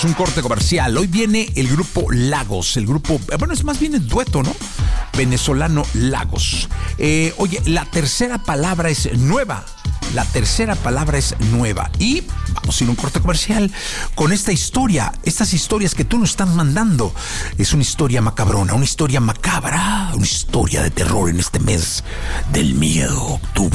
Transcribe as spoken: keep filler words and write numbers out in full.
Un corte comercial. Hoy viene el grupo Lagos, el grupo, bueno, es más bien el dueto, ¿no? Venezolano Lagos. Eh, oye, la tercera palabra es nueva. La tercera palabra es nueva. Y vamos a ir a un corte comercial con esta historia, estas historias que tú nos estás mandando. Es una historia macabrona, una historia macabra, una historia de terror en este mes del miedo, octubre.